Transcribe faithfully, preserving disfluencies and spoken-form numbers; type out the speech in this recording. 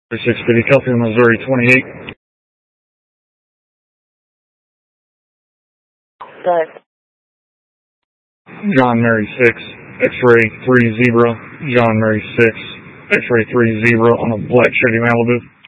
six Philadelphia, Missouri twenty-eight. Good. John Mary six, X-ray three zero, John Mary six, X-ray three zero on a black Chevy Malibu.